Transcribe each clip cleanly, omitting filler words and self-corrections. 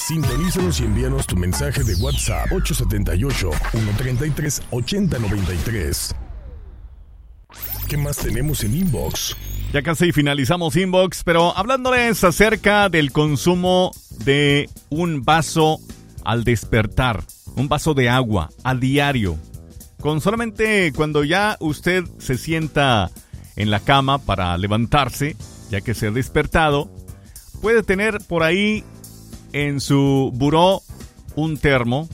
Sintonízanos y envíanos tu mensaje de WhatsApp 878-133-8093. ¿Qué más tenemos en Inbox? Ya casi finalizamos Inbox, pero hablándoles acerca del consumo de un vaso al despertar, un vaso de agua a diario. Con solamente cuando ya usted se sienta en la cama para levantarse, ya que se ha despertado, puede tener por ahí en su buró un termo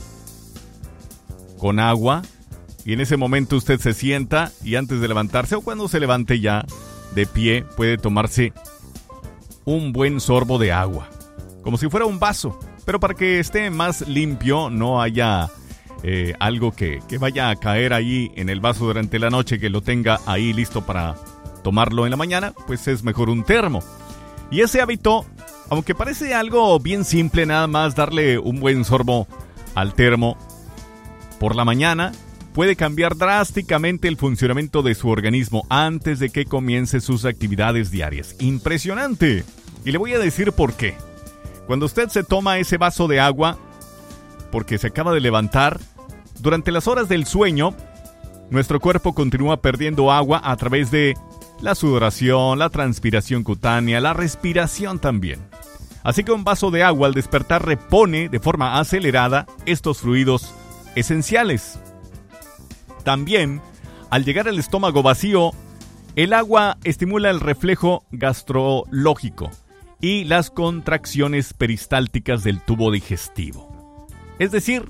con agua y en ese momento usted se sienta y antes de levantarse o cuando se levante ya de pie puede tomarse un buen sorbo de agua, como si fuera un vaso, pero para que esté más limpio, no haya algo que vaya a caer ahí en el vaso durante la noche, que lo tenga ahí listo para tomarlo en la mañana, pues es mejor un termo. Y ese hábito, aunque parece algo bien simple, nada más darle un buen sorbo al termo por la mañana, puede cambiar drásticamente el funcionamiento de su organismo antes de que comience sus actividades diarias. ¡Impresionante! Y le voy a decir por qué. Cuando usted se toma ese vaso de agua, porque se acaba de levantar, durante las horas del sueño, nuestro cuerpo continúa perdiendo agua a través de la sudoración, la transpiración cutánea, la respiración también. Así que un vaso de agua al despertar repone de forma acelerada estos fluidos esenciales. También, al llegar al estómago vacío, el agua estimula el reflejo gastrológico y las contracciones peristálticas del tubo digestivo. Es decir,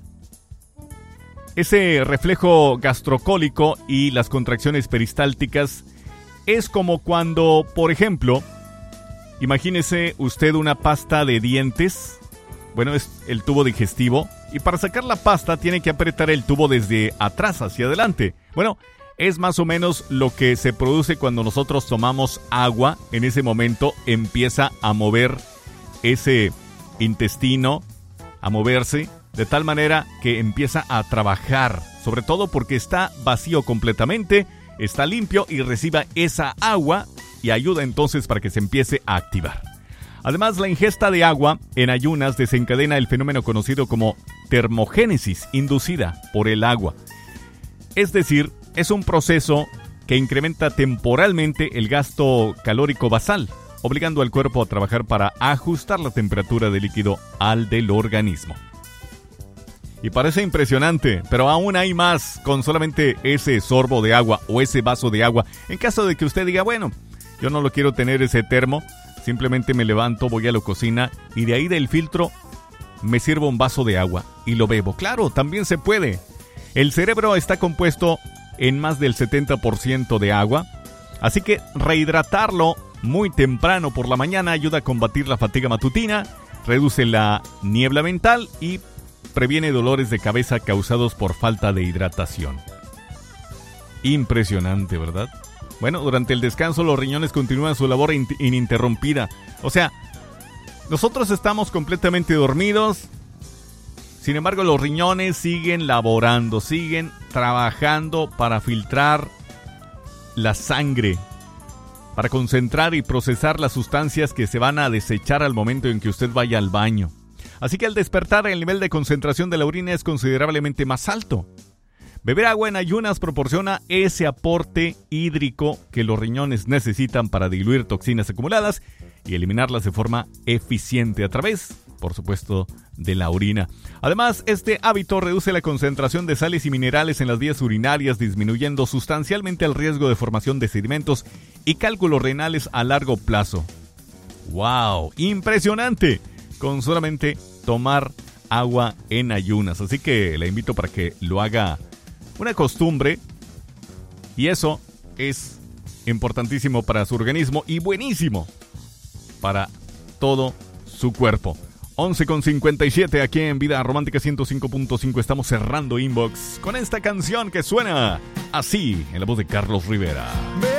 ese reflejo gastrocólico y las contracciones peristálticas es como cuando, por ejemplo, imagínese usted una pasta de dientes. Bueno, es el tubo digestivo. Y para sacar la pasta tiene que apretar el tubo desde atrás hacia adelante. Bueno, es más o menos lo que se produce cuando nosotros tomamos agua. En ese momento empieza a mover ese intestino, a moverse, de tal manera que empieza a trabajar. Sobre todo porque está vacío completamente, está limpio y recibe esa agua y ayuda entonces para que se empiece a activar. Además, la ingesta de agua en ayunas desencadena el fenómeno conocido como termogénesis inducida por el agua. Es decir, es un proceso que incrementa temporalmente el gasto calórico basal, obligando al cuerpo a trabajar para ajustar la temperatura del líquido al del organismo. Y parece impresionante, pero aún hay más con solamente ese sorbo de agua o ese vaso de agua. En caso de que usted diga, bueno, yo no lo quiero tener ese termo, simplemente me levanto, voy a la cocina y de ahí del filtro me sirvo un vaso de agua y lo bebo. Claro, también se puede. El cerebro está compuesto en más del 70% de agua, así que rehidratarlo muy temprano por la mañana ayuda a combatir la fatiga matutina, reduce la niebla mental y previene dolores de cabeza causados por falta de hidratación. Impresionante, ¿verdad? Bueno, durante el descanso los riñones continúan su labor ininterrumpida. O sea, nosotros estamos completamente dormidos. Sin embargo, los riñones siguen laborando, siguen trabajando para filtrar la sangre, para concentrar y procesar las sustancias que se van a desechar al momento en que usted vaya al baño. Así que al despertar, el nivel de concentración de la orina es considerablemente más alto. Beber agua en ayunas proporciona ese aporte hídrico que los riñones necesitan para diluir toxinas acumuladas y eliminarlas de forma eficiente a través, por supuesto, de la orina. Además, este hábito reduce la concentración de sales y minerales en las vías urinarias, disminuyendo sustancialmente el riesgo de formación de sedimentos y cálculos renales a largo plazo. ¡Wow! ¡Impresionante! Con solamente tomar agua en ayunas. Así que le invito para que lo haga una costumbre. Y eso es importantísimo para su organismo y buenísimo para todo su cuerpo. 11:57 aquí en Vida Romántica 105.5. Estamos cerrando Inbox con esta canción que suena así en la voz de Carlos Rivera.